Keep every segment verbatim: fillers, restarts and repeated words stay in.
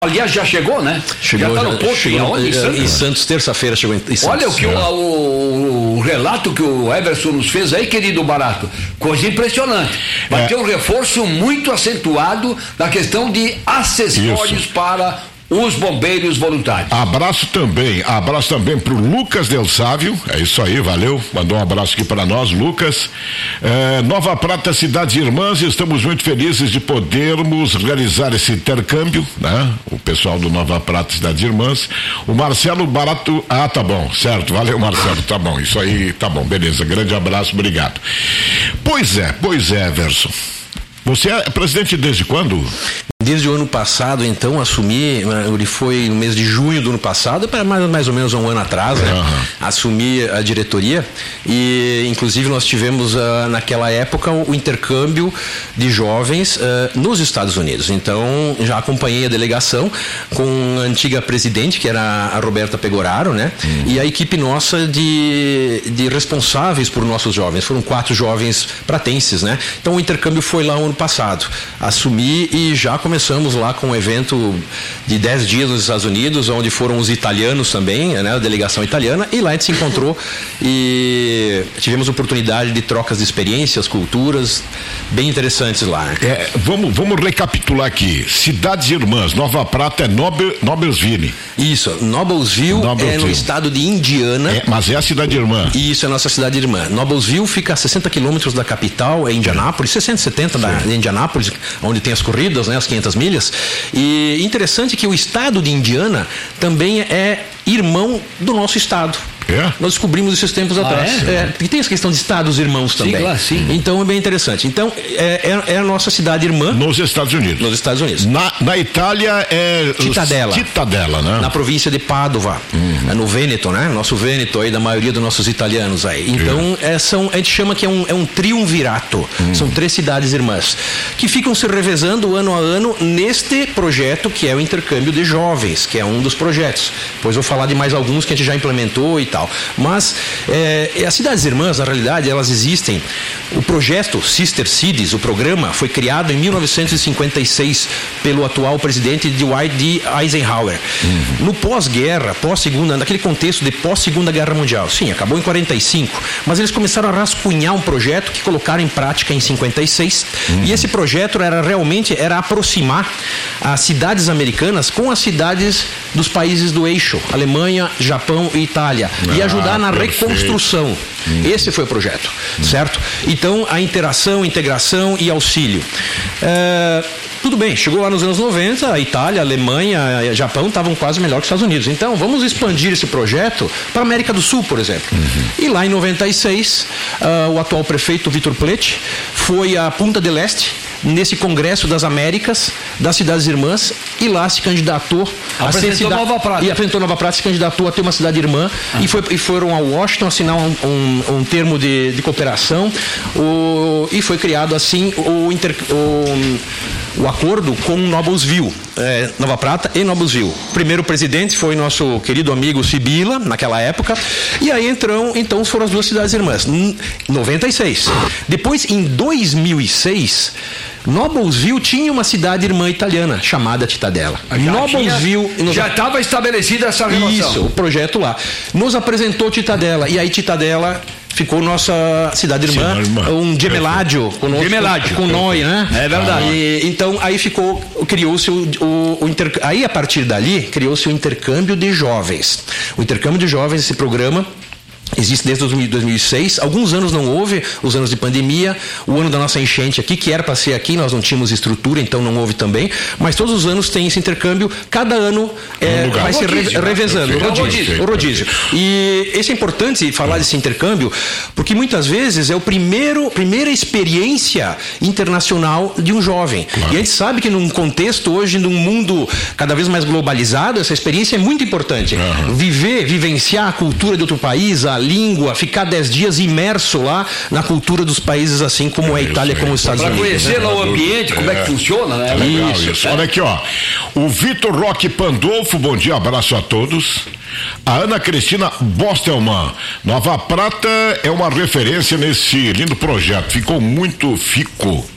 Aliás, já chegou, né? Chegou, já está no ponto. chegou, em, em Santos, em Santos terça-feira chegou em Santos. Olha o, que o, o, o relato que o Everson nos fez aí, querido Barato. Coisa impressionante. Vai é. ter um reforço muito acentuado na questão de acessórios Isso. para os bombeiros voluntários. Abraço também, abraço também pro Lucas Del Sávio, é isso aí, valeu, mandou um abraço aqui para nós, Lucas. É, Nova Prata, Cidades Irmãs, estamos muito felizes de podermos realizar esse intercâmbio, né? O pessoal do Nova Prata, Cidades Irmãs, o Marcelo Barato, ah, tá bom, certo, valeu Marcelo, tá bom, isso aí, tá bom, beleza, grande abraço, obrigado. Pois é, pois é, Everson, você é presidente desde quando? Desde o ano passado, então, assumi, ele foi no mês de junho do ano passado, para mais, mais ou menos um ano atrás, né? Uhum. Assumi a diretoria e, inclusive, nós tivemos, uh, naquela época, o intercâmbio de jovens uh, nos Estados Unidos. Então, já acompanhei a delegação com a antiga presidente, que era a Roberta Pegoraro, né? Uhum. E a equipe nossa de, de responsáveis por nossos jovens. Foram quatro jovens pratenses, né? Então, o intercâmbio foi lá no ano passado. Assumi e já comecei Começamos lá com um evento de dez dias nos Estados Unidos, onde foram os italianos também, né, a delegação italiana, e lá a gente se encontrou e tivemos oportunidade de trocas de experiências, culturas, bem interessantes lá. Né? É, vamos, vamos recapitular aqui. Cidades Irmãs, Nova Prata é Noble, Noblesville. Isso, Noblesville, Noblesville é no estado de Indiana. É, mas é a cidade irmã. Isso, é a nossa cidade irmã. Noblesville fica a sessenta quilômetros da capital, é Indianápolis, sessenta, setenta da, de Indianápolis, onde tem as corridas, né, as quinhentas milhas. E interessante que o estado de Indiana também é irmão do nosso estado. É? Nós descobrimos esses tempos ah, atrás. É? É, e tem essa questão de estados irmãos também. Sim, claro, sim. Então é bem interessante. Então é, é, é a nossa cidade irmã. Nos Estados Unidos. Nos Estados Unidos. Na, na Itália é. Cittadella. Cittadella, né? Na província de Padova. Uhum. No Vêneto, né? Nosso Vêneto aí, da maioria dos nossos italianos aí. Então é, são, a gente chama que é um, é um triunvirato. Uhum. São três cidades irmãs. Que ficam se revezando ano a ano neste projeto que é o intercâmbio de jovens, que é um dos projetos. Depois vou falar de mais alguns que a gente já implementou e tal. Mas é, as cidades irmãs, na realidade, elas existem. O projeto Sister Cities, o programa, foi criado em mil novecentos e cinquenta e seis pelo atual presidente Dwight D. Eisenhower. Uhum. No pós-guerra, pós-segunda, naquele contexto de pós-segunda guerra mundial. Sim, acabou em quarenta e cinco, mas eles começaram a rascunhar um projeto que colocaram em prática em cinquenta e seis. Uhum. E esse projeto era realmente era aproximar as cidades americanas com as cidades dos países do eixo, Alemanha, Japão e Itália. Ah, e ajudar na perfeito. reconstrução. Hum. Esse foi o projeto, hum. certo? Então, a interação, integração e auxílio. É, tudo bem, chegou lá nos anos noventa, a Itália, a Alemanha, o Japão estavam quase melhor que os Estados Unidos. Então, vamos expandir esse projeto para a América do Sul, por exemplo. Uhum. E lá em noventa e seis, uh, o atual prefeito, Vitor Pletti, foi a Punta del Este, nesse Congresso das Américas, das Cidades Irmãs, e lá se candidatou a ser cidade, Nova Prata. E apresentou Nova Prata, se candidatou a ter uma cidade irmã, ah. e, foi, e foram a Washington assinar um, um, um termo de, de cooperação, o, e foi criado assim o, inter, o, o acordo com Noblesville, é, Nova Prata e Noblesville. O primeiro presidente foi nosso querido amigo Sibila, naquela época, e aí entrou, então foram as duas cidades irmãs, em noventa e seis. Depois, em dois mil e seis, Noblesville tinha uma cidade irmã italiana chamada Cittadella. Noblesville já estava estabelecida essa relação. Isso, o projeto lá. Nos apresentou Cittadella, e aí Cittadella ficou nossa cidade irmã, Sim, irmã. um gemeládio conosco, gemeládio com nós, né? É verdade. E, então aí ficou, criou-se o, o, o inter... aí a partir dali criou-se o intercâmbio de jovens. O intercâmbio de jovens, esse programa existe desde dois mil e seis, alguns anos não houve, os anos de pandemia, o ano da nossa enchente aqui, que era para ser aqui, nós não tínhamos estrutura, então não houve também, mas todos os anos tem esse intercâmbio, cada ano é, um vai se re, revezando, o rodízio, o rodízio. E esse é importante falar desse intercâmbio, porque muitas vezes é o primeiro, primeira experiência internacional de um jovem. Claro. E a gente sabe que num contexto hoje, num mundo cada vez mais globalizado, essa experiência é muito importante. Uhum. Viver, vivenciar a cultura de outro país, a língua, ficar dez dias imerso lá na cultura dos países, assim como é a Itália, como os Estados pra Unidos. Para conhecer lá o ambiente, como é, é que funciona, né? Legal, isso. isso. Olha aqui, ó. O Vitor Roque Pandolfo, bom dia, abraço a todos. A Ana Cristina Bostelman, Nova Prata é uma referência nesse lindo projeto. Ficou muito, ficou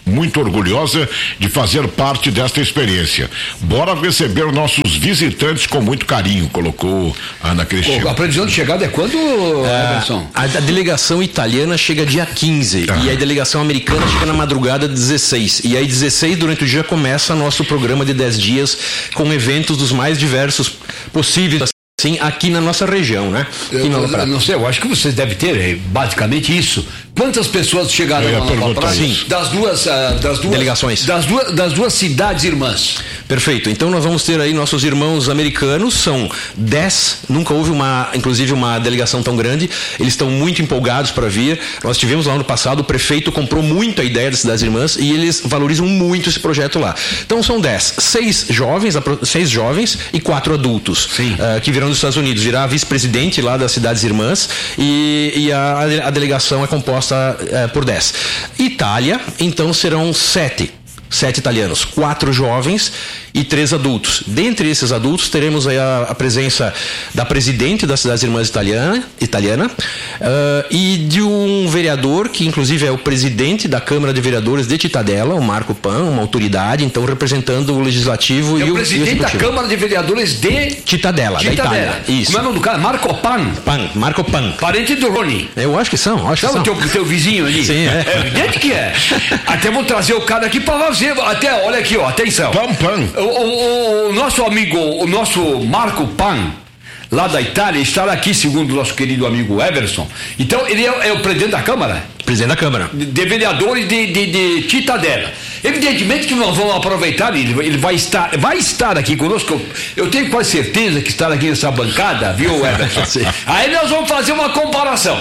muito orgulhosa de fazer parte desta experiência. Bora receber nossos visitantes com muito carinho, colocou a Ana Cristina. A previsão de chegada é quando, Everson? A, a delegação italiana chega dia quinze ah. e a delegação americana chega na madrugada dezesseis. E aí dezesseis, durante o dia, começa nosso programa de dez dias com eventos dos mais diversos possíveis. Sim, aqui na nossa região, né? Eu, eu não sei, eu acho que vocês devem ter basicamente isso. Quantas pessoas chegaram lá na Nova Praça? Sim. Das duas, uh, das duas delegações. Das duas, das duas cidades irmãs. Perfeito. Então nós vamos ter aí nossos irmãos americanos, são dez, nunca houve uma, inclusive uma delegação tão grande. Eles estão muito empolgados para vir. Nós tivemos lá no ano passado, o prefeito comprou muito a ideia das cidades irmãs e eles valorizam muito esse projeto lá. Então são dez, seis jovens, seis jovens e quatro adultos, uh, que virão dos Estados Unidos. Virá a vice-presidente lá das cidades irmãs e, e a, a delegação é composta uh, por dez. Itália, então serão sete. Sete italianos, quatro jovens e três adultos. Dentre esses adultos, teremos aí a, a presença da presidente das Cidades Irmãs italiana, italiana uh, e de um vereador, que inclusive é o presidente da Câmara de Vereadores de Cittadella, o Marco Pan, uma autoridade, então representando o Legislativo é e o, o presidente da Câmara de Vereadores de Cittadella, da Itália. Isso. Como é o nome do cara? Marco Pan. Pan, Marco Pan. Parente do Rony. Eu acho que são, acho Sabe que são. o teu, teu vizinho ali? Sim, é. É evidente que é. Até vou trazer o cara aqui para você. Até, olha aqui, ó, atenção. Pan, Pan. O, o, o nosso amigo, o nosso Marco Pan, lá da Itália, estará aqui, segundo o nosso querido amigo Everson. Então, ele é, é o presidente da Câmara? Presidente da Câmara. De, de vereadores de, de, de Cittadella. Evidentemente que nós vamos aproveitar, ele, ele vai estar, vai estar aqui conosco. Eu, eu tenho quase certeza que estará aqui nessa bancada, viu, Everson? Aí nós vamos fazer uma comparação.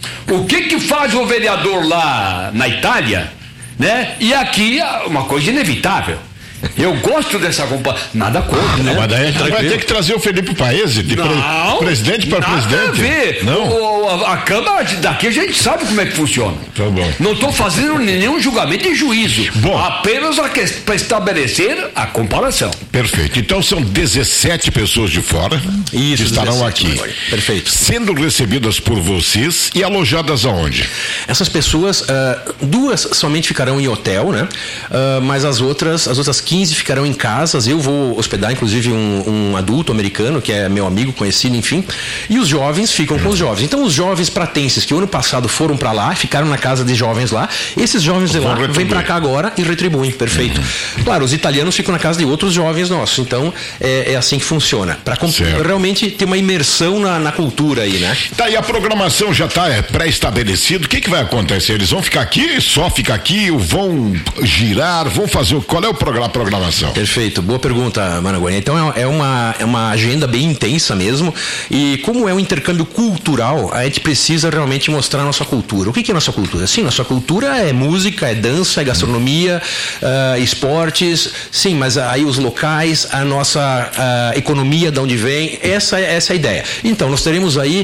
O que que faz o vereador lá na Itália, né? E aqui uma coisa inevitável. Eu gosto dessa comparação. Nada contra, né? Mas daí a gente vai ter que trazer o Felipe Paese de não, pre... presidente para presidente. Nada a ver. Não. O, a, a Câmara daqui a gente sabe como é que funciona. Tá bom. Não estou fazendo nenhum julgamento de juízo. Bom. Apenas para estabelecer a comparação. Perfeito. Então são dezessete pessoas de fora Isso, que estarão aqui. Perfeito. Sendo recebidas por vocês e alojadas aonde? Essas pessoas, uh, duas somente ficarão em hotel, né? Uh, mas as outras, as outras quinze ficarão em casas. Eu vou hospedar, inclusive, um, um adulto americano, que é meu amigo, conhecido, enfim. E os jovens ficam com os jovens. Então, os jovens pratenses que o ano passado foram para lá, ficaram na casa de jovens lá, esses jovens de lá vêm para cá agora e retribuem. Perfeito. Uhum. Claro, os italianos ficam na casa de outros jovens nossos. Então, é, é assim que funciona. Para realmente ter uma imersão na, na cultura aí, né? Tá, e a programação já está é, pré-estabelecido. O que que vai acontecer? Eles vão ficar aqui, só ficar aqui, vão girar, vão fazer o... Qual é o programa? Programação. Perfeito, boa pergunta, Managuani. Então é, é, uma, é uma agenda bem intensa mesmo, e como é um intercâmbio cultural, a gente precisa realmente mostrar a nossa cultura. O que, que é nossa cultura? Sim, nossa cultura é música, é dança, é gastronomia, uh, esportes, sim, mas aí os locais, a nossa uh, economia, de onde vem, essa, essa é a ideia. Então, nós teremos aí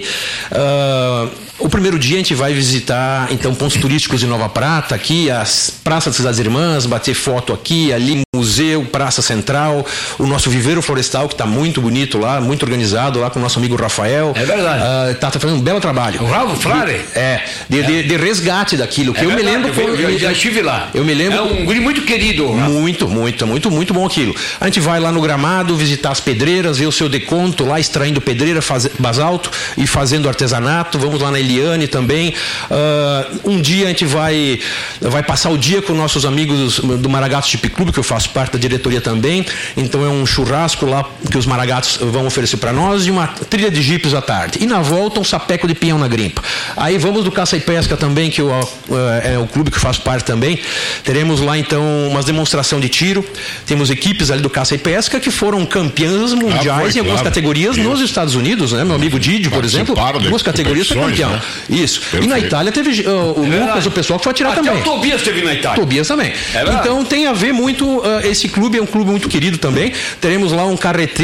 uh, o primeiro dia a gente vai visitar então pontos turísticos de Nova Prata, aqui as praças das Cidades Irmãs, bater foto aqui, ali museu, praça central, o nosso viveiro florestal que está muito bonito lá, muito organizado lá com o nosso amigo Rafael. É verdade. Está uh, tá fazendo um belo trabalho. O Rafa Frare? É, de, é. De, de resgate daquilo que é eu verdade, me lembro. Eu, eu, eu já estive lá. Eu me lembro. É um guri muito querido. Rafa. Muito, muito, muito, muito bom aquilo. A gente vai lá no Gramado visitar as pedreiras, ver o seu deconto lá, extraindo pedreira, faz, basalto e fazendo artesanato. Vamos lá na Eliane também. Uh, um dia a gente vai, vai passar o dia com nossos amigos do Maragatos Chip Clube, que eu faço parte da diretoria também. Então é um churrasco lá que os Maragatos vão oferecer para nós e uma trilha de jipes à tarde. E na volta um sapeco de pinhão na grimpa. Aí vamos do Caça e Pesca também, que eu, uh, é o clube que eu faço parte também. Teremos lá então uma demonstração de tiro. Temos equipes ali do Caça e Pesca que foram campeãs mundiais ah, foi, em algumas claro. categorias Isso. nos Estados Unidos, né? Meu amigo Didio, por exemplo, duas categorias foi campeão. Né? Isso. Perfeito. E na Itália teve uh, o é Lucas, o pessoal que foi atirar Até também. O Tobias teve na Itália. Tobias também. É então tem a ver muito, uh, esse clube é um clube muito querido também. Teremos lá um carreteiro,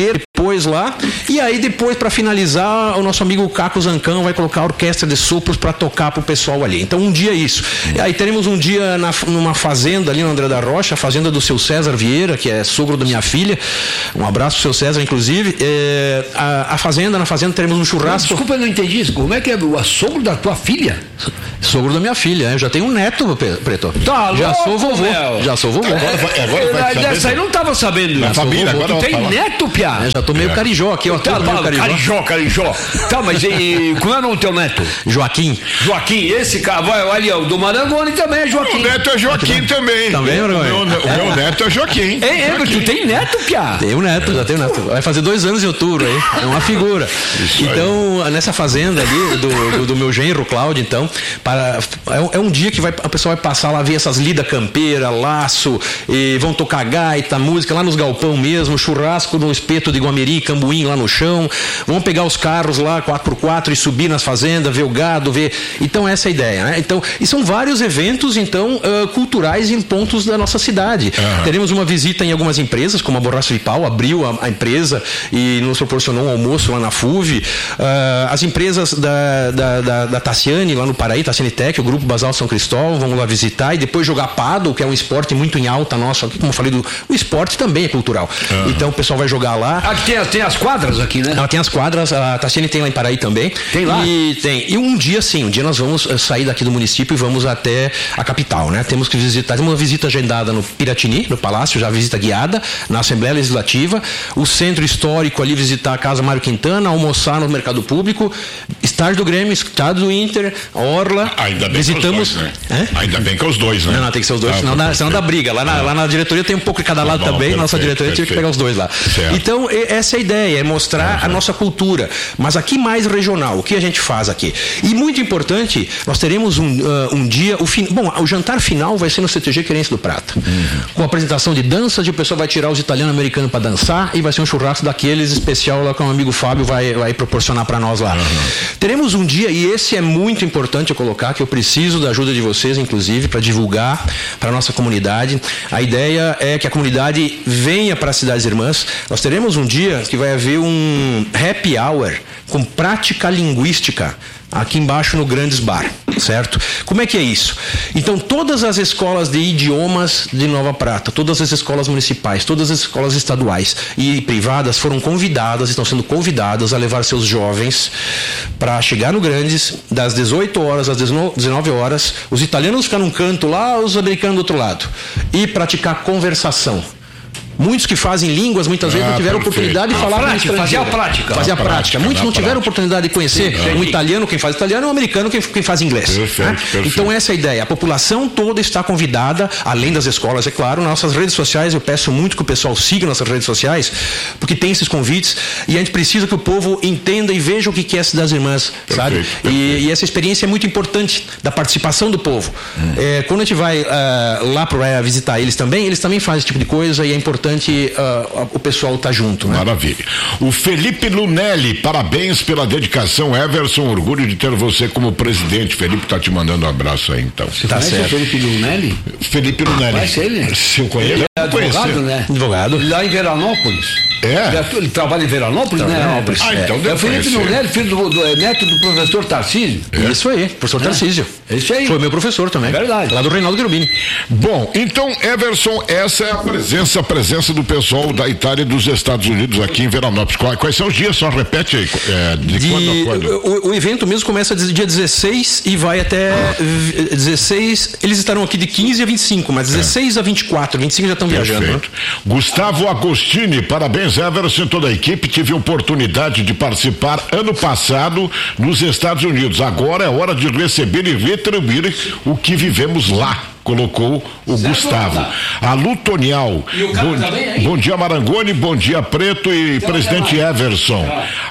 depois lá. E aí depois, para finalizar, o nosso amigo Caco Zancão vai colocar a orquestra de sopros para tocar pro pessoal ali. Então um dia é isso. E aí teremos um dia na, numa fazenda ali no André da Rocha, a fazenda do seu César Vieira, que é sogro da minha filha. Um abraço pro seu César, inclusive. É, a, a fazenda, na fazenda teremos um churrasco. Desculpa, eu não entendi isso. Como é que é o sogro da tua filha? Sogro da minha filha, eu já tenho um neto, Preto. Tá, já louco, sou vovô. meu. Já sou vovô. Agora vai, agora vai Dessa aí não tava sabendo. Na família, agora tu tem falar. neto, Piá? Eu já tô meio é. carijó aqui, ó. Tá, meio tá, carijó. carijó, carijó. Tá, mas e, como é o nome do teu neto? Joaquim. Joaquim, esse cara, vai, olha, o do Marangoni também é Joaquim. O neto é Joaquim ah, também. Também, o meu, o meu neto é Joaquim. É, é, mas tu tem neto, Piá? Tenho neto, já tenho neto. Vai fazer dois anos em outubro aí. É uma figura. Isso então, aí. Nessa fazenda ali, do, do, do meu genro, Cláudio, então, para, é, é um dia que vai, a pessoa vai passar lá, ver essas lidas campeira, laço, e vão tocar gaita, música lá nos galpão mesmo, churrasco no espeto de Guamiri, Cambuim lá no chão, vão pegar os carros lá, quatro por quatro, e subir nas fazendas, ver o gado, ver... Então, essa é a ideia, né? Então, e são vários eventos, então, uh, culturais em pontos da nossa cidade. Uhum. Teremos uma visita em algumas empresas, como a Borracha de Pau, abriu a, a empresa e nos proporcionou um almoço lá na F U V. Uh, as empresas da, da, da, da Tassiane, lá no Paraí, Tassiane Tech, o Grupo Basal São Cristóvão, vamos lá visitar e depois jogar paddle, que é um esporte muito em alta nossa, como eu falei, do, o esporte também é cultural. Uhum. Então o pessoal vai jogar lá. Aqui tem, tem as quadras aqui, né? Ela tem as quadras, a Tassiane tem lá em Paraí também. Tem lá? E tem. E um dia sim, um dia nós vamos sair daqui do município e vamos até a capital, né? Temos que visitar, temos uma visita agendada no Piratini, no Palácio, já visita guiada, na Assembleia Legislativa, o Centro Histórico ali, visitar a Casa Mário Quintana, almoçar no Mercado Público, estádio do Grêmio, estádio do Inter, a Orla. Ainda bem visitamos. Que os dois, né? Ainda bem que os dois, né? Não, não, tem que ser os dois, ah, senão, dá, senão dá briga. Lá na, ah. lá na diretoria tem um pouco de cada lado tá bom, também, perfeito, nossa diretoria perfeito. Tive que pegar os dois lá. Certo. Então, essa é a ideia, é mostrar uhum. a nossa cultura, mas aqui mais regional, o que a gente faz aqui. E muito importante, nós teremos um, uh, um dia, o fin... bom, o jantar final vai ser no C T G Querência do Prata, uhum. com apresentação de danças, e o pessoal vai tirar os italianos e americanos para dançar, e vai ser um churrasco daqueles especial lá que o amigo Fábio vai, vai proporcionar para nós lá. Uhum. Teremos um dia, e esse é muito importante eu colocar, que eu preciso da ajuda de vocês, inclusive, para divulgar para a nossa comunidade. A ideia é que a comunidade venha para as cidades irmãs. Nós teremos um dia que vai haver um happy hour com prática linguística aqui embaixo no Grandes Bar, certo? Como é que é isso? Então, todas as escolas de idiomas de Nova Prata, todas as escolas municipais, todas as escolas estaduais e privadas foram convidadas, estão sendo convidadas a levar seus jovens para chegar no Grandes, das dezoito horas às dezenove horas, os italianos ficam num canto lá, os americanos do outro lado, e praticar conversação. Muitos que fazem línguas, muitas vezes ah, não tiveram perfeito. oportunidade de falar no estrangeiro. Fazer a prática. Fazer a prática. prática. Muitos não prática. tiveram oportunidade de conhecer sim, um italiano, quem faz italiano, e um americano, quem, quem faz inglês. Perfeito, né? perfeito. Então essa é a ideia. A população toda está convidada, além das escolas, é claro, nas nossas redes sociais. Eu peço muito que o pessoal siga nossas redes sociais, porque tem esses convites e a gente precisa que o povo entenda e veja o que é a Cidades Irmãs, perfeito, sabe? Perfeito. E, e essa experiência é muito importante da participação do povo. Hum. É, quando a gente vai uh, lá para visitar eles também, eles também fazem esse tipo de coisa e é importante uh, o pessoal tá junto, né? Maravilha. O Felipe Lunelli, parabéns pela dedicação, Everson, orgulho de ter você como presidente. Felipe tá te mandando um abraço aí, então. Você tá certo. Felipe Lunelli? Felipe Lunelli. Conhece ele? Se eu conheço, ele é advogado, né? Advogado. Lá em Veranópolis. É? Ele trabalha em Veranópolis, né? Veranópolis. Ah, então é o Felipe Lunelli, filho do, do é neto do professor Tarcísio. É. Isso aí, professor é. Tarcísio. Isso aí. Foi meu professor também. É verdade. Lá do Reinaldo Cherubini. Bom, então, Everson, essa é a presença, a presença do pessoal da Itália e dos Estados Unidos aqui em Veranópolis. Quais, quais são os dias? Só repete aí. É, de, de quando a quando? O, o evento mesmo começa dia dezesseis e vai até ah. dezesseis. Eles estarão aqui de quinze a vinte e cinco, mas dezesseis é. a vinte e quatro. vinte e cinco já estão viajando. Né? Gustavo Agostini, parabéns, Everson, toda a equipe. Tive oportunidade de participar ano passado nos Estados Unidos. Agora é hora de receber e retribuir o que vivemos lá. Colocou o certo, Gustavo. Tá. A Lutonial. Bom, bom dia, Marangoni. Bom dia, Preto e então, presidente Everson.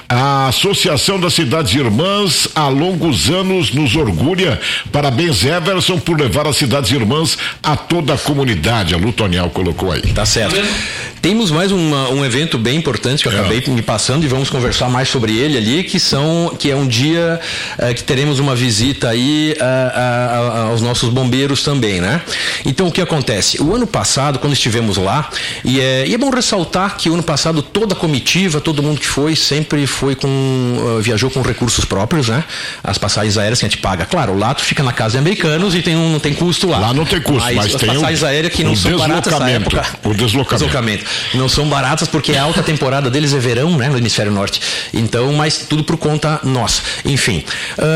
A Associação das Cidades Irmãs há longos anos nos orgulha. Parabéns, Everson, por levar as Cidades Irmãs a toda a comunidade. A Lutoniel colocou aí. Tá certo. Temos mais uma, um evento bem importante que eu é. acabei me passando e vamos conversar mais sobre ele ali, que são, que é um dia uh, que teremos uma visita aí uh, uh, uh, aos nossos bombeiros também, né? Então o que acontece? O ano passado, quando estivemos lá, e é, e é bom ressaltar que o ano passado toda a comitiva, todo mundo que foi, sempre foi com, uh, viajou com recursos próprios, né? As passagens aéreas que a gente paga. Claro, lá tu fica na casa de americanos e tem um, não tem custo lá. Lá não tem custo, mas, mas as tem passagens o, aéreas que não são baratas nessa época. O deslocamento. deslocamento. Não são baratas porque a alta temporada deles é verão, né? No hemisfério norte. Então, mas tudo por conta nossa. Enfim,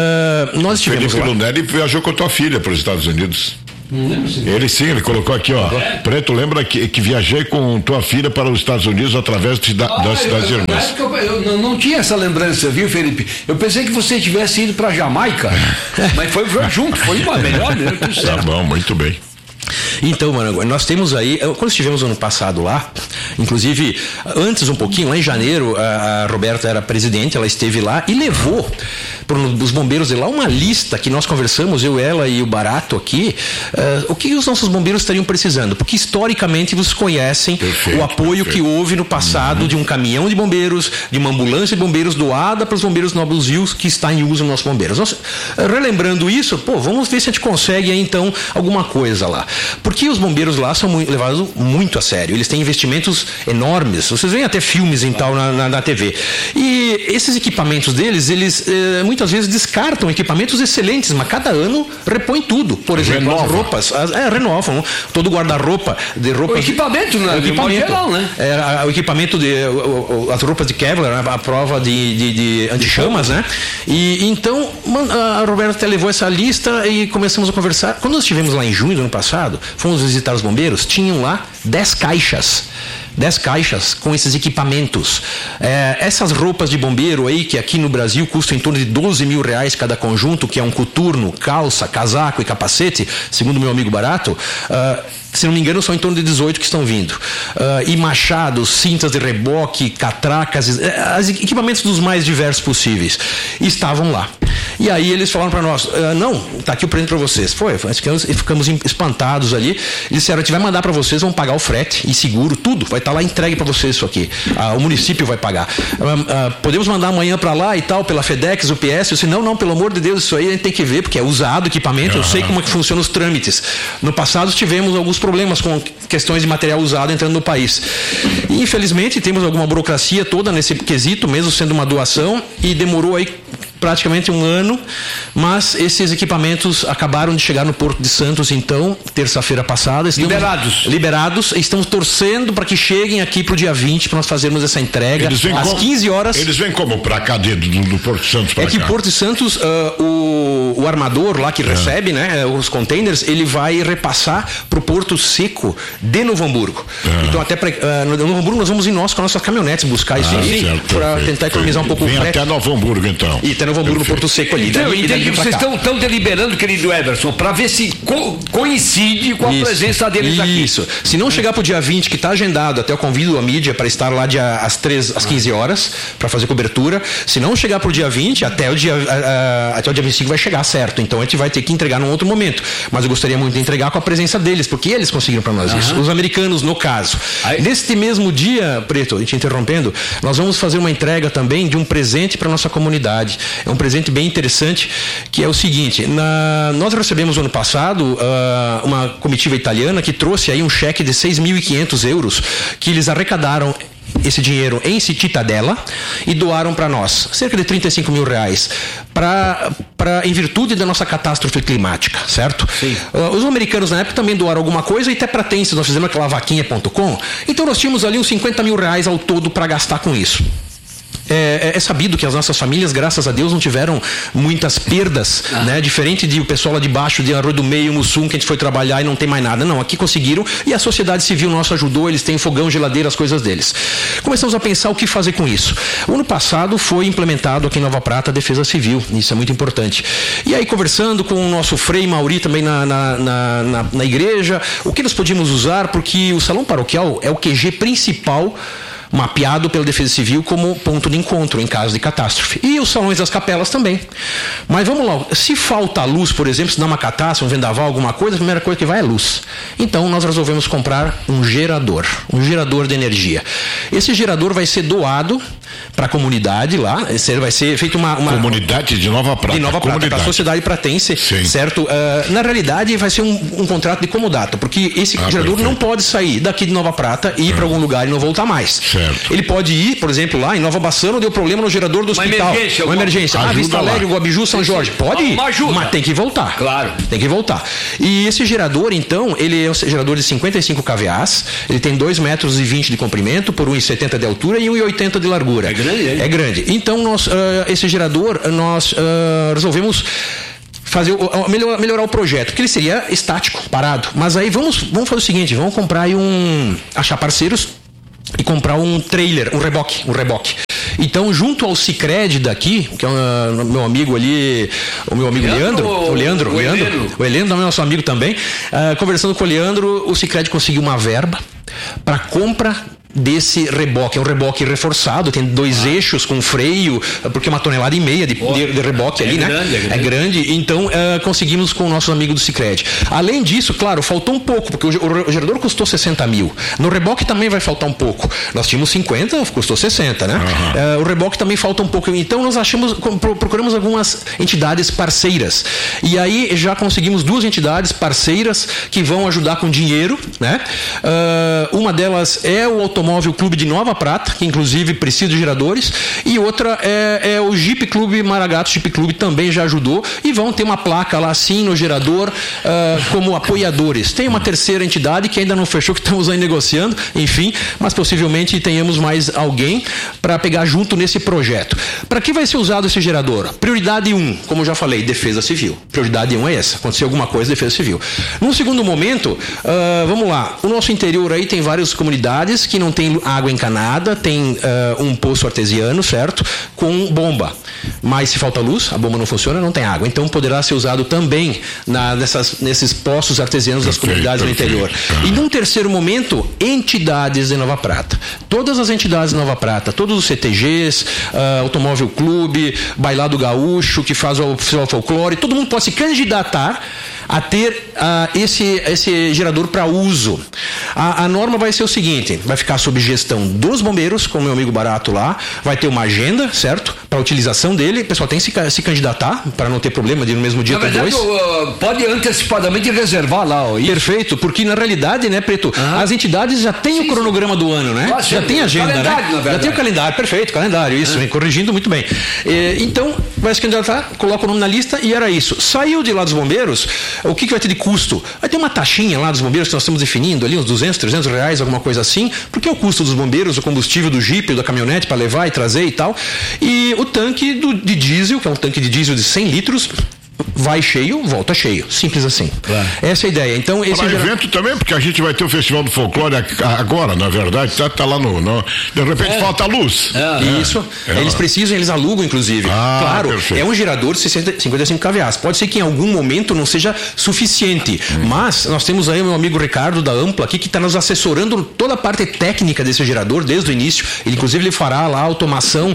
uh, nós tivemos Felipe Lunelli viajou com a tua filha para os Estados Unidos. Ele sim, ele colocou aqui, ó. É. Preto, lembra que, que viajei com tua filha para os Estados Unidos através de, da, ah, das Cidades Irmãs. Eu, eu, eu não tinha essa lembrança, viu, Felipe? Eu pensei que você tivesse ido para Jamaica, mas foi, foi junto, foi uma melhor mesmo. Tá bom, muito bem. Então, mano, nós temos aí, quando estivemos ano passado lá, inclusive antes um pouquinho, lá em janeiro, a, a Roberta era presidente, ela esteve lá e levou para os bombeiros de lá uma lista que nós conversamos, eu, ela e o Barato aqui, uh, o que os nossos bombeiros estariam precisando, porque historicamente vocês conhecem perfeito, o apoio perfeito. que houve no passado uhum. de um caminhão de bombeiros, de uma ambulância de bombeiros doada para os bombeiros Nobles Rios que está em uso nos nossos bombeiros. Nós, uh, relembrando isso, pô, vamos ver se a gente consegue aí, então alguma coisa lá. Porque os bombeiros lá são muito, levados muito a sério. Eles têm investimentos enormes. Vocês veem até filmes e tal na, na, na T V. E esses equipamentos deles, eles eh, muitas vezes descartam equipamentos excelentes, mas cada ano repõem tudo. Por exemplo, renova. as roupas, as, é, renovam. Todo guarda-roupa de roupas. O equipamento, né? O equipamento, geral, né? É, a, o equipamento de o, o, as roupas de Kevlar, a prova de, de, de antichamas, né? E então a Roberta até levou essa lista e começamos a conversar. Quando nós estivemos lá em junho do ano passado, fomos visitar os bombeiros, tinham lá dez caixas. dez caixas com esses equipamentos. É, essas roupas de bombeiro aí, que aqui no Brasil custam em torno de doze mil reais cada conjunto, que é um coturno, calça, casaco e capacete, segundo meu amigo Barato, uh, se não me engano, são em torno de dezoito que estão vindo. Uh, e machados, cintas de reboque, catracas, uh, equipamentos dos mais diversos possíveis. E estavam lá. E aí eles falaram para nós, uh, não, tá aqui o presente para vocês. Foi, ficamos, ficamos espantados ali. Eles disseram, a gente vai mandar para vocês, vão pagar o frete e seguro, tudo. Vai estar tá lá entregue para vocês isso aqui. Uh, o município vai pagar. Uh, uh, podemos mandar amanhã para lá e tal, pela FedEx, U P S? Eu disse, não, não, pelo amor de Deus, isso aí a gente tem que ver, porque é usado equipamento, uhum. eu sei como é que funcionam os trâmites. No passado tivemos alguns problemas com questões de material usado entrando no país. E, infelizmente, temos alguma burocracia toda nesse quesito, mesmo sendo uma doação, e demorou aí praticamente um ano, mas esses equipamentos acabaram de chegar no Porto de Santos, então, terça-feira passada. Estamos liberados. Liberados. Estamos torcendo para que cheguem aqui para o dia vinte, para nós fazermos essa entrega às como, quinze horas. Eles vêm como para cá, do, do Porto de Santos para cá? É que Porto de Santos, uh, o, o armador lá que é. recebe, né, os containers, ele vai repassar para o Porto Seco de Novo Hamburgo. É. Então, até para uh, no Novo Hamburgo nós vamos ir nós com as nossas caminhonetes buscar isso ah, para tentar economizar um pouco o frete. Vem até Novo Hamburgo, então. E até Novo Hamburgo, no Porto Seco ali. Então, dali, dali vocês estão deliberando, querido Everson, para ver se co coincide com a isso, presença deles isso. aqui. Isso. Se não chegar para o dia vinte, que está agendado, até eu convido a mídia para estar lá dia, às, três, às quinze horas, para fazer cobertura. Se não chegar para o dia vinte, até o dia, a, a, até o dia vinte e cinco vai chegar, certo. Então a gente vai ter que entregar num outro momento. Mas eu gostaria muito de entregar com a presença deles, porque eles conseguiram para nós uhum. isso. Os americanos, no caso. Aí. Neste mesmo dia, Preto, te interrompendo, nós vamos fazer uma entrega também de um presente para nossa comunidade. É um presente bem interessante, que é o seguinte, na, nós recebemos ano passado uh, uma comitiva italiana que trouxe aí um cheque de seis mil e quinhentos euros, que eles arrecadaram esse dinheiro em Cittadella e doaram para nós, cerca de trinta e cinco mil reais, pra, pra, em virtude da nossa catástrofe climática, certo? Uh, os americanos na época também doaram alguma coisa, e até para Tense nós fizemos aquela vaquinha ponto com, então nós tínhamos ali uns cinquenta mil reais ao todo para gastar com isso. É, é sabido que as nossas famílias, graças a Deus, não tiveram muitas perdas, ah. né? Diferente de o pessoal lá de baixo, de Arroio do Meio, Mussum, que a gente foi trabalhar e não tem mais nada. Não, aqui conseguiram, e a sociedade civil nossa ajudou, eles têm fogão, geladeira, as coisas deles. Começamos a pensar o que fazer com isso. O ano passado foi implementado aqui em Nova Prata a Defesa Civil, isso é muito importante. E aí, conversando com o nosso Frei Mauri também na, na, na, na, na igreja, o que nós podíamos usar, porque o salão paroquial é o Q G principal mapeado pela Defesa Civil como ponto de encontro em caso de catástrofe. E os salões das capelas também. Mas vamos lá, se falta luz, por exemplo, se dá uma catástrofe, um vendaval, alguma coisa, a primeira coisa que vai é luz. Então nós resolvemos comprar um gerador, um gerador de energia. Esse gerador vai ser doado para a comunidade lá, vai ser feito uma, uma... Comunidade de Nova Prata. De Nova Prata, para a sociedade pratense, Sim. certo? Uh, na realidade vai ser um, um contrato de comodato, porque esse ah, gerador perfeito. não pode sair daqui de Nova Prata e ir é. para algum lugar e não voltar mais. Certo. Ele pode ir, por exemplo, lá em Nova Bassano, deu problema no gerador do uma hospital. Emergência, uma emergência. Ah, Vista Alegre, Guabiju, São Jorge. Pode ir, mas tem que voltar. Claro. Tem que voltar. E esse gerador, então, ele é um gerador de cinquenta e cinco kVAs, ele tem dois metros e vinte de comprimento por um metro e setenta de altura e um metro e oitenta de largura. É grande, hein? É grande. Então, nós, uh, esse gerador, nós uh, resolvemos fazer melhorar, melhorar o projeto, porque ele seria estático, parado. Mas aí vamos, vamos fazer o seguinte, vamos comprar aí um... achar parceiros e comprar um trailer, um reboque, um reboque. Então, junto ao Sicredi daqui, que é o meu amigo ali, o meu amigo Leandro, Leandro o Leandro, o Leandro, Leandro, o Leandro é nosso amigo também, uh, conversando com o Leandro, o Sicredi conseguiu uma verba para compra desse reboque, é um reboque reforçado, tem dois ah. eixos com freio, porque é uma tonelada e meia de, oh. de, de reboque é ali, grande, né? É grande. É grande, então uh, conseguimos com o nosso amigo do Sicredi. Além disso, claro, faltou um pouco, porque o, o gerador custou sessenta mil. No reboque também vai faltar um pouco. Nós tínhamos cinquenta, custou sessenta, né? Uhum. Uh, o reboque também falta um pouco. Então nós achamos, procuramos algumas entidades parceiras. E aí já conseguimos duas entidades parceiras que vão ajudar com dinheiro, né? Uh, uma delas é o Automóvel Clube de Nova Prata, que inclusive precisa de geradores, e outra é, é o Jeep Clube Maragato Jeep Clube, também já ajudou, e vão ter uma placa lá assim no gerador uh, como apoiadores. Tem uma terceira entidade que ainda não fechou, que estamos aí negociando, enfim, mas possivelmente tenhamos mais alguém para pegar junto nesse projeto. Para que vai ser usado esse gerador? Prioridade um, como eu já falei, Defesa Civil. Prioridade um é essa, acontecer alguma coisa, Defesa Civil. Num segundo momento, uh, vamos lá, o nosso interior aí tem várias comunidades que não tem água encanada, tem uh, um poço artesiano, certo? Com bomba. Mas se falta luz, a bomba não funciona, não tem água. Então poderá ser usado também na, nessas, nesses poços artesianos das perfeito, comunidades do interior. E num terceiro momento, entidades de Nova Prata. Todas as entidades de Nova Prata, todos os C T Gs, uh, Automóvel Clube, Bailado Gaúcho, que faz o Festival Folclore, todo mundo pode se candidatar a ter uh, esse, esse gerador para uso. A, a norma vai ser o seguinte, vai ficar sob gestão dos bombeiros, com o meu amigo Barato lá, vai ter uma agenda, certo? Para a utilização dele, o pessoal tem que se, se candidatar, para não ter problema de no mesmo dia ter dois. Uh, pode antecipadamente reservar lá. Ó, perfeito, porque na realidade, né, Preto, uhum. as entidades já têm sim, o cronograma sim. do ano, né? Ah, já tem agenda, né? Já tem o calendário, perfeito, calendário, isso, uhum. corrigindo muito bem. E, então, vai se candidatar, coloca o nome na lista e era isso. Saiu de lá dos bombeiros, o que, que vai ter de custo? Vai ter uma taxinha lá dos bombeiros que nós estamos definindo ali, uns duzentos, trezentos reais, alguma coisa assim, porque é o custo dos bombeiros, o combustível do Jeep, da caminhonete para levar e trazer e tal, e o tanque do, de diesel, que é um tanque de diesel de cem litros, vai cheio, volta cheio. Simples assim. Claro. Essa é a ideia. Então, esse para evento geral... também, porque a gente vai ter o Festival do Folclore agora, na verdade, tá, tá lá no, no... De repente é. falta luz. É. Isso. É. Eles precisam, eles alugam, inclusive. Ah, claro, perfeito. É um gerador de cinquenta e cinco kVAs. Pode ser que em algum momento não seja suficiente, hum. mas nós temos aí o meu amigo Ricardo da Ampla aqui, que está nos assessorando toda a parte técnica desse gerador, desde o início. Ele, inclusive, ele fará lá a automação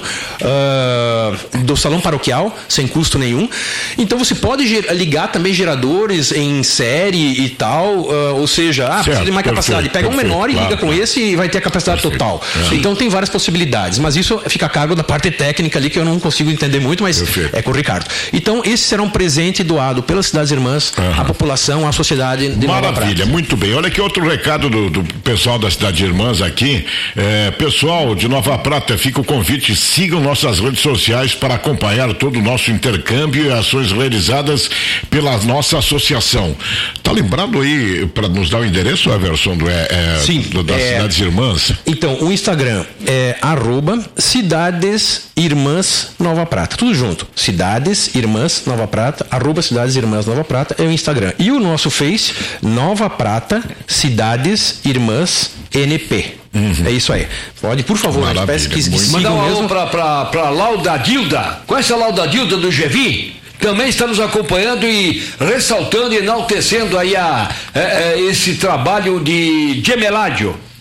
uh, do salão paroquial, sem custo nenhum. Então, você pode ligar também geradores em série e tal, uh, ou seja, ah, certo, precisa de mais capacidade. Pega perfeito, um menor e liga claro, com claro. esse e vai ter a capacidade perfeito, total. É. Então tem várias possibilidades, mas isso fica a cargo da parte técnica ali que eu não consigo entender muito, mas perfeito. É com o Ricardo. Então esse será um presente doado pelas cidades irmãs uhum. à população, à sociedade de Nova Prata. Maravilha, muito bem. Olha aqui outro recado do, do pessoal da cidade irmãs aqui. É, pessoal de Nova Prata, fica o convite, sigam nossas redes sociais para acompanhar todo o nosso intercâmbio e ações realizadas pela nossa associação. Tá lembrado aí para nos dar o endereço, Everson, do, é, é, Sim, do, das é, cidades irmãs? Então, o Instagram é arroba Cidades Irmãs Nova Prata, tudo junto. Cidades Irmãs Nova Prata, arroba Cidades Irmãs Nova Prata é o Instagram. E o nosso Face, Nova Prata Cidades Irmãs N P. Uhum. É isso aí. Pode, por favor, peço que, que mandar um alô para pra, pra Lauda Dilda. Conhece a Lauda Dilda do G V I? Também está nos acompanhando e ressaltando e enaltecendo aí a, a, a esse trabalho de gemeládio, né?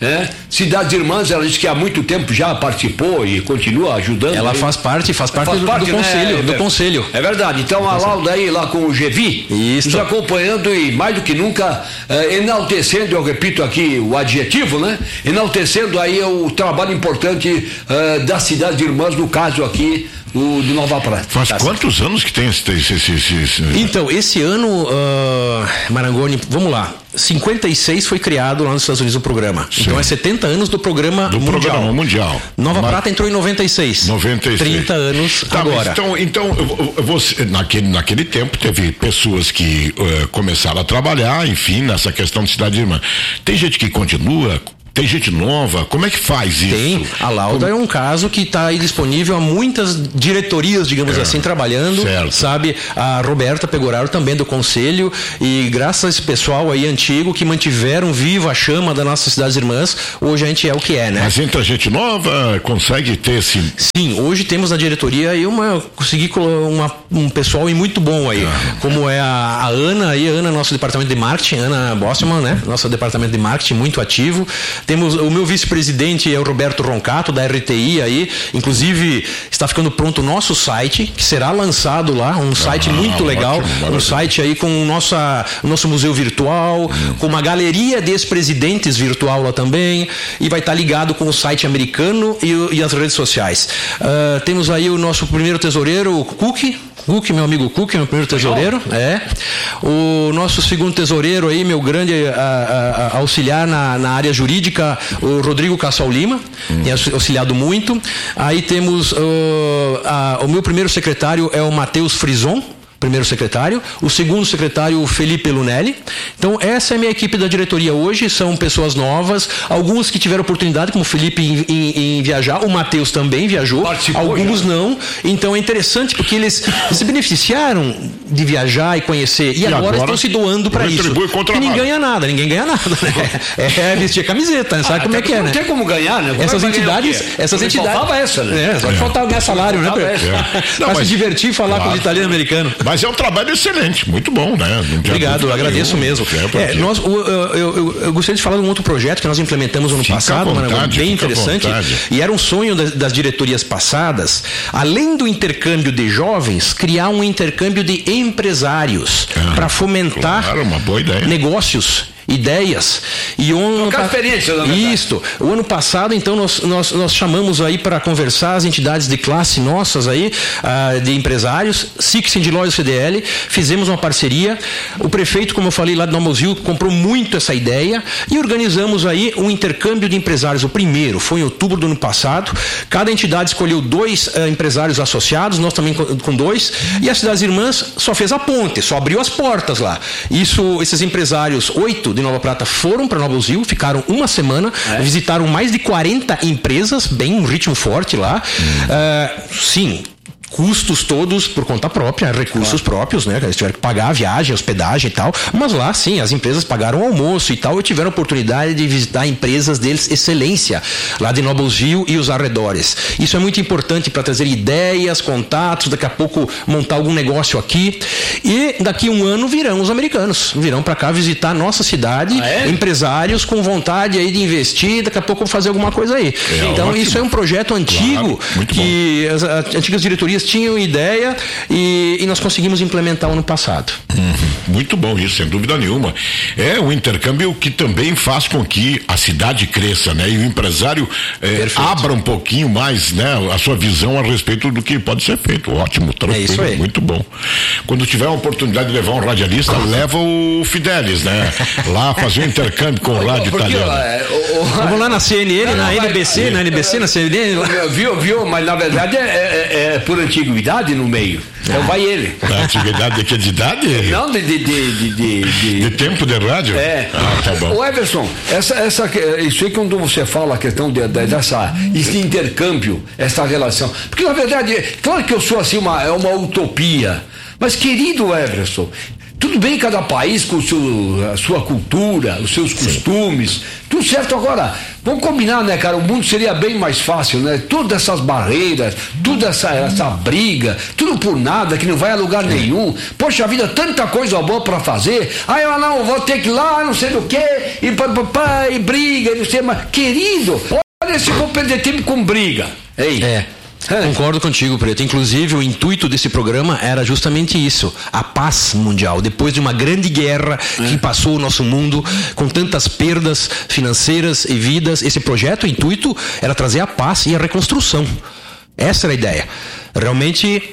Cidades Irmãs, ela diz que há muito tempo já participou e continua ajudando. Ela aí. faz parte, faz parte, faz do, parte do né? conselho, é, do é, conselho. É verdade. Então a Lauda aí lá com o G V, Isso. nos acompanhando e mais do que nunca eh, enaltecendo, eu repito aqui o adjetivo, né? Enaltecendo aí o trabalho importante eh, das Cidades Irmãs, no caso aqui o de Nova Prata. Faz tá quantos certo. anos que tem esse, esse, esse, esse... Então, esse ano, uh, Marangoni, vamos lá, cinquenta e seis foi criado lá nos Estados Unidos o programa. Sim. Então é setenta anos do programa do mundial. programa mundial. Nova Mas... Prata entrou em noventa e seis. noventa e seis. trinta anos tá, agora. Então, então você, naquele, naquele tempo teve pessoas que uh, começaram a trabalhar, enfim, nessa questão de Cidade Irmã. Tem gente que continua. Tem gente nova, como é que faz isso? Tem, a Lauda como... é um caso que está aí disponível a muitas diretorias, digamos é, assim, trabalhando, certo. Sabe? A Roberta Pegoraro também do conselho, e graças a esse pessoal aí antigo que mantiveram viva a chama das nossas Cidades Irmãs, hoje a gente é o que é, né? Mas entra gente nova, consegue ter esse... Sim, hoje temos na diretoria aí uma, consegui uma, um pessoal muito bom aí, ah. como é a, a Ana aí, a Ana, nosso departamento de marketing, Ana Bossman, né? Nosso departamento de marketing muito ativo. Temos o meu vice-presidente é o Roberto Roncato da R T I aí, inclusive está ficando pronto o nosso site, que será lançado lá, um site ah, muito legal, ótimo, um site aí com o nosso, o nosso museu virtual, hum. com uma galeria de ex-presidentes virtual lá também, e vai estar ligado com o site americano e, e as redes sociais. Uh, temos aí o nosso primeiro tesoureiro, o Cook, Cook, meu amigo Cook, meu primeiro tesoureiro, é. O nosso segundo tesoureiro aí, meu grande a, a, a auxiliar na, na área jurídica, o Rodrigo Cassol Lima, hum. tem auxiliado muito. Aí temos uh, a, o meu primeiro secretário é o Matheus Frison, primeiro secretário, o segundo secretário, o Felipe Lunelli. Então, essa é a minha equipe da diretoria hoje, são pessoas novas, alguns que tiveram oportunidade, como o Felipe, em, em, em viajar, o Matheus também viajou, Participou alguns já. não. Então, é interessante porque eles se beneficiaram de viajar e conhecer, e, e agora, agora estão se doando para isso. E ninguém ganha nada, ninguém ganha nada, né? É vestir a camiseta, né? Sabe ah, como é que é, né? Não tem como ganhar, né? Como essas é entidades, essas entidades... Faltava essa, né? É, só que é. faltava ganhar salário, né? É. Para se divertir e falar claro. com o italiano americano. Mas é um trabalho excelente, muito bom, né? Obrigado, eu agradeço nenhum. mesmo. É, nós, eu, eu, eu, eu gostaria de falar de um outro projeto que nós implementamos no ano fica passado, vontade, bem interessante, e era um sonho das, das diretorias passadas, além do intercâmbio de jovens, criar um intercâmbio de empresários ah, para fomentar claro, uma boa ideia. negócios. Ideias e o ano pa... Isto. O ano passado, então, nós, nós, nós chamamos aí para conversar as entidades de classe nossas aí, uh, de empresários, Six de Lojas C D L, fizemos uma parceria. O prefeito, como eu falei lá de Nomosil, comprou muito essa ideia e organizamos aí um intercâmbio de empresários. O primeiro foi em outubro do ano passado. Cada entidade escolheu dois uh, empresários associados, nós também com, com dois, e as Cidades Irmãs só fez a ponte, só abriu as portas lá. Isso, esses empresários, oito de Nova Prata foram para Nova Uzil, ficaram uma semana, é. visitaram mais de quarenta empresas, bem um ritmo forte lá. Hum. Uh, sim. Custos todos por conta própria, recursos claro. próprios, né? Eles tiveram que pagar a viagem, a hospedagem e tal. Mas lá, sim, as empresas pagaram o almoço e tal e tiveram a oportunidade de visitar empresas deles, excelência, lá de Nova Uzil e os arredores. Isso é muito importante para trazer ideias, contatos, daqui a pouco montar algum negócio aqui. E daqui a um ano virão os americanos, virão para cá visitar a nossa cidade, ah, é? empresários com vontade aí de investir, daqui a pouco fazer alguma coisa aí. É, então, ótimo. Isso é um projeto antigo, claro. que bom. as, as antigas diretorias tinham ideia e, e nós conseguimos implementar ano passado. Uhum. Muito bom isso, sem dúvida nenhuma. É um intercâmbio que também faz com que a cidade cresça, né? E o empresário é, abra um pouquinho mais, né? A sua visão a respeito do que pode ser feito. Ótimo, tranquilo, é isso aí. Muito bom. Quando tiver a oportunidade de levar um radialista, leva o Fidelis, né? Lá fazer um intercâmbio com o rádio Porque, italiano. É, o, o... Vamos lá na C N N, não, na N B C, na N B C, na C N N. Viu, viu? Mas na verdade é, é, é por antiguidade no meio. Então ah. vai ele. Da antiguidade de que de idade? Não, de, de, de, de, de... de tempo de rádio? É. Ah, tá bom. Ô Everson, essa, essa, isso aí quando você fala a questão de, de, dessa, esse intercâmbio, essa relação. Porque na verdade, claro que eu sou assim, uma, é uma utopia. Mas querido Everson, tudo bem cada país com o seu, a sua cultura, os seus costumes, Sim. tudo certo. Agora, Vamos combinar, né, cara? O mundo seria bem mais fácil, né? Todas essas barreiras, toda essa, essa briga, tudo por nada, que não vai a lugar nenhum. Poxa vida, tanta coisa boa pra fazer. Aí eu não, vou ter que ir lá, não sei do que, e papapá, e briga, e não sei mais. Querido, olha se vou perder tempo com briga. Ei. É. É. Concordo contigo, Preto. Inclusive, o intuito desse programa era justamente isso: a paz mundial. Depois de uma grande guerra é. que passou o nosso mundo com tantas perdas financeiras e vidas, esse projeto, o intuito era trazer a paz e a reconstrução. Essa era a ideia. Realmente,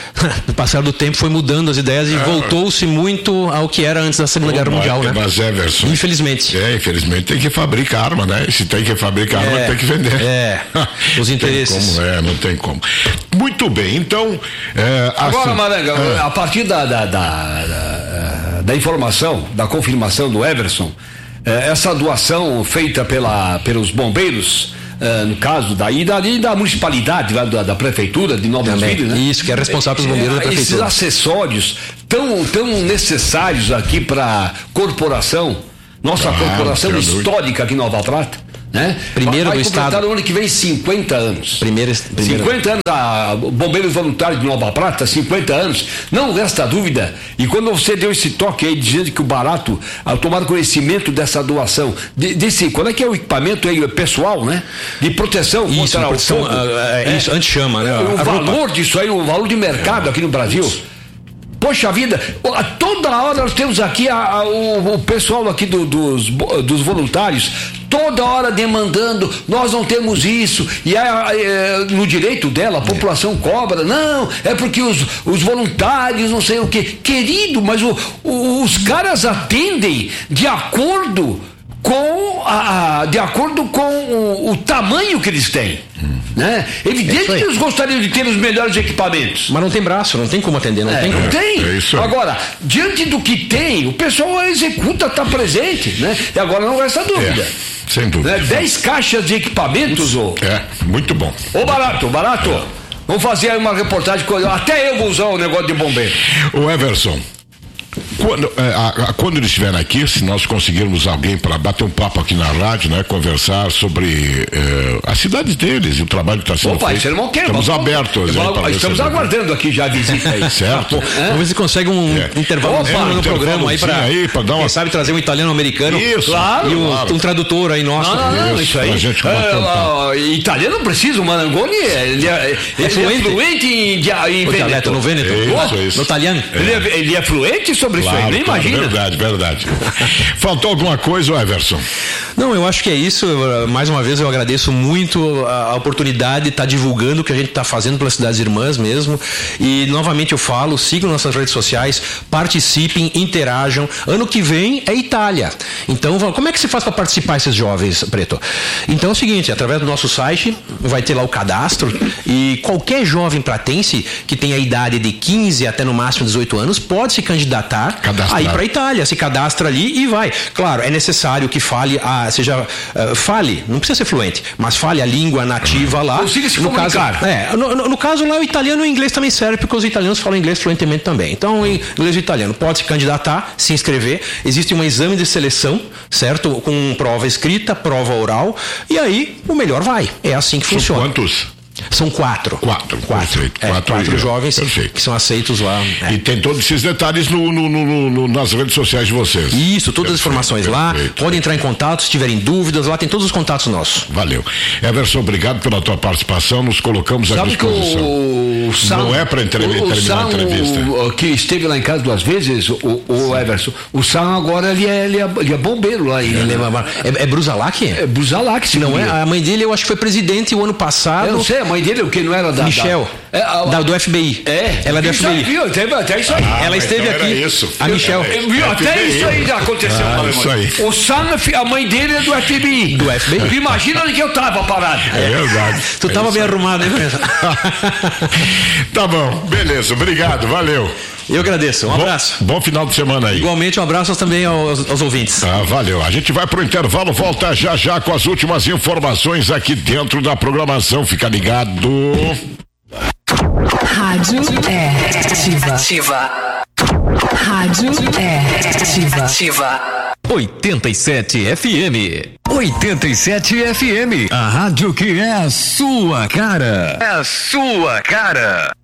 no passar do tempo foi mudando as ideias e ah, voltou-se muito ao que era antes da Segunda Guerra Mundial, né? Mas Everson, infelizmente. É, infelizmente tem que fabricar arma, né? Se tem que fabricar arma, é, tem que vender. É, os interesses. Como, é, não tem como. Muito bem, então... É, Agora, assim, Maranga, é. a partir da, da, da, da, da informação, da confirmação do Everson, é, essa doação feita pela, pelos bombeiros... Uh, no caso daí da, da municipalidade, lá da, da prefeitura de Nova Vida, né? Isso, que é responsável pelos bombeiros é, da prefeitura. Esses acessórios tão, tão necessários aqui para a corporação, nossa ah, corporação histórica aqui em Nova Prata, né? Primeiro vai do estado. no ano que vem cinquenta anos. Primeiro, primeiro. cinquenta anos, a Bombeiros Voluntários de Nova Prata, cinquenta anos. Não resta dúvida. E quando você deu esse toque aí, dizendo que o Barato, ao tomar conhecimento dessa doação, de, desse, qual é que é o equipamento aí, pessoal, né? De proteção isso, contra o fogo. É, é, isso, antes chama, né? O a valor roupa. disso aí, o valor de mercado aqui no Brasil. Poxa vida, toda hora nós temos aqui a, a, o, o pessoal aqui do, dos, dos voluntários, toda hora demandando, nós não temos isso, e é, é, no direito dela, a população cobra, não, é porque os, os voluntários, não sei o que, querido, mas o, o, os caras atendem de acordo com a, de acordo com o, o tamanho que eles têm. Hum. Né? Evidente é que eles gostariam de ter os melhores equipamentos. Mas não tem braço, não tem como atender, não é, tem como. Não tem. É isso aí. Agora, diante do que tem, o pessoal executa, está presente, né? E agora não resta dúvida. É, sem dúvida. Né? Dez caixas de equipamentos, ô. É, muito bom. Ô, Barato, Barato, é. Vamos fazer aí uma reportagem, até eu vou usar o negócio de bombeiro. O Everson, Quando, é, a, a, quando eles estiverem aqui, se nós conseguirmos alguém para bater um papo aqui na rádio, né, conversar sobre é, a cidade deles e o trabalho que está sendo Opa, feito. Irmão, quer, estamos vamos, abertos. Vamos, aí, estamos aguardando aqui já a visita aí. Certo? É? Vamos ver se consegue um é. intervalo Opa, no um programa aí para aí, dar uma... quem sabe trazer um italiano americano. Isso, claro, e um, claro. um tradutor aí nosso. Não, não, não, isso, isso aí. Pra gente uh, uh, italiano não precisa, o Marangoni ele é, ele é fluente, é fluente em, em Veneto. No Veneto. Isso, isso. No italiano. É. Ele, é, ele é fluente sobre claro, isso aí, nem claro, imagina. Verdade, verdade. Faltou alguma coisa, Everson? Não, eu acho que é isso. Mais uma vez eu agradeço muito a oportunidade de estar divulgando o que a gente está fazendo pelas cidades irmãs mesmo. E novamente eu falo, sigam nossas redes sociais, participem, interajam. Ano que vem é Itália. Então, como é que se faz para participar esses jovens, Preto? Então é o seguinte, através do nosso site vai ter lá o cadastro e qualquer jovem pratense que tenha a idade de quinze até no máximo dezoito anos pode se candidatar Cadastrar. aí para Itália, se cadastra ali e vai. Claro, é necessário que fale a, seja uh, fale, não precisa ser fluente, mas fale a língua nativa lá. Consiga se no comunicar. caso, é, no, no, no caso lá o italiano e o inglês também serve, porque os italianos falam inglês fluentemente também. Então, em inglês e italiano pode se candidatar, se inscrever. Existe um exame de seleção, certo? Com prova escrita, prova oral, e aí o melhor vai. É assim que São funciona. Quantos? São quatro. Quatro, quatro. perfeito. É, quatro, quatro jovens perfeito. que são aceitos lá. É. E tem todos esses detalhes no, no, no, no, nas redes sociais de vocês. Isso, todas perfeito, as informações lá. Perfeito. Podem entrar em contato se tiverem dúvidas. Lá tem todos os contatos nossos. Valeu. Everson, obrigado pela tua participação. Nos colocamos à Sabe disposição. Que o, o Sam, não é para terminar a entrevista. O, que esteve lá em casa duas vezes, o, o Everson. O Sam agora ele é, ele é, ele é bombeiro lá. Ele é, é, é Brusalac? É Brusalac, se não é? A mãe dele eu acho que foi presidente o ano passado. Eu não sei, a mãe dele o que não era da Michel, da, é, a, da, do F B I. É, ela é do F B I. Viu, teve até isso aí. Ah, ela esteve então aqui. Isso. A Michel. Eu, viu, até isso aí já aconteceu. Ah, isso aí. O Sam, a mãe dele é do F B I. Do F B I. Imagina onde que eu tava parado. É verdade. Tu é tava bem arrumado, hein, Tá bom, beleza, obrigado, valeu. Eu agradeço, um bom, abraço. Bom final de semana aí. Igualmente, um abraço também aos, aos ouvintes. Ah, valeu. A gente vai pro intervalo, volta já já com as últimas informações aqui dentro da programação. Fica ligado. Rádio é ativa. Ativa. Rádio é ativa. Ativa. oitenta e sete F M. oitenta e sete F M, a rádio que é a sua cara. É a sua cara.